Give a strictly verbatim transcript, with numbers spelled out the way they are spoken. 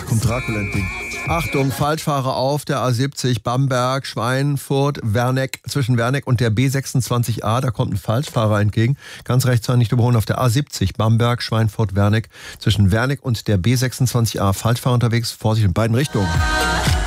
kommt Dracula entgegen. Achtung, Falschfahrer auf der A siebzig, Bamberg, Schweinfurt, Werneck, zwischen Werneck und der B sechsundzwanzig A, da kommt ein Falschfahrer entgegen. Ganz rechts zwar nicht überholen, auf der A siebzig, Bamberg, Schweinfurt, Werneck, zwischen Werneck und der B sechsundzwanzig A, Falschfahrer unterwegs, Vorsicht in beiden Richtungen.